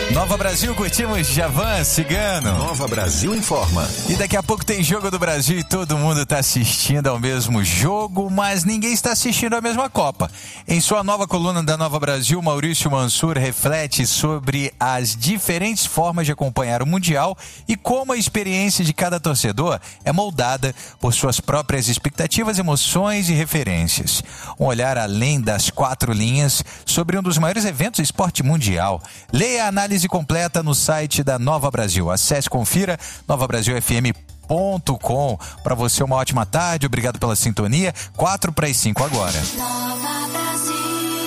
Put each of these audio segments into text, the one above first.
Nova Brasil, curtimos Djavan, Cigano. Nova Brasil informa. E daqui a pouco tem Jogo do Brasil e todo mundo está assistindo ao mesmo jogo, mas ninguém está assistindo à mesma Copa. Em sua nova coluna da Nova Brasil, Maurício Mansur reflete sobre as diferentes formas de acompanhar o Mundial e como a experiência de cada torcedor é moldada por suas próprias expectativas, emoções e referências. Um olhar além das quatro linhas sobre um dos maiores eventos do esporte mundial. Leia a análise completa no site da Nova Brasil. Acesse, confira novabrasilfm.com. Para você uma ótima tarde, obrigado pela sintonia. 4:05 agora. Nova Brasil.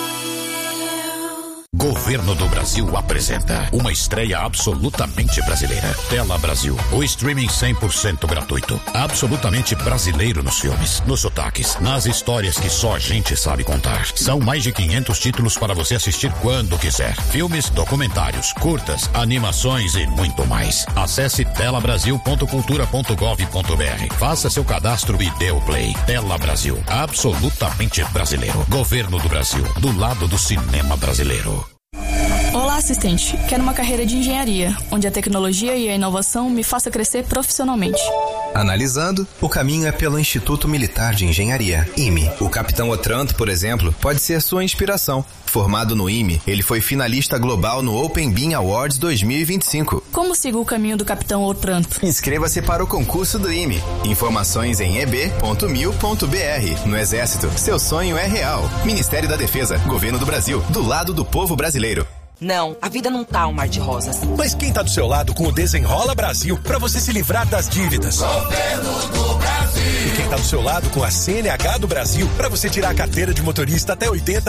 Governo do Brasil apresenta uma estreia absolutamente brasileira. Tela Brasil, o streaming 100% gratuito. Absolutamente brasileiro nos filmes, nos sotaques, nas histórias que só a gente sabe contar. São mais de 500 títulos para você assistir quando quiser. Filmes, documentários, curtas, animações e muito mais. Acesse telabrasil.cultura.gov.br. Faça seu cadastro e dê o play. Tela Brasil, absolutamente brasileiro. Governo do Brasil, do lado do cinema brasileiro. Olá, assistente. Quero uma carreira de engenharia, onde a tecnologia e a inovação me faça crescer profissionalmente. Analisando, o caminho é pelo Instituto Militar de Engenharia, IME. O Capitão Otranto, por exemplo, pode ser sua inspiração. Formado no IME, ele foi finalista global no Open Bean Awards 2025. Como sigo o caminho do Capitão Otranto? Inscreva-se para o concurso do IME. Informações em eb.mil.br. No Exército, seu sonho é real. Ministério da Defesa, Governo do Brasil, do lado do povo brasileiro. Não, a vida não tá um mar de rosas. Mas quem tá do seu lado com o Desenrola Brasil pra você se livrar das dívidas? Governo do Brasil. E quem tá do seu lado com a CNH do Brasil pra você tirar a carteira de motorista até 80